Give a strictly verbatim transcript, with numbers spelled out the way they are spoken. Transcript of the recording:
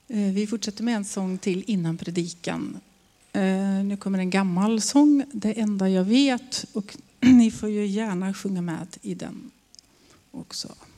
Vi fortsätter med en sång till innan predikan. Nu kommer en gammal sång, Det enda jag vet. Och ni får ju gärna sjunga med i den också.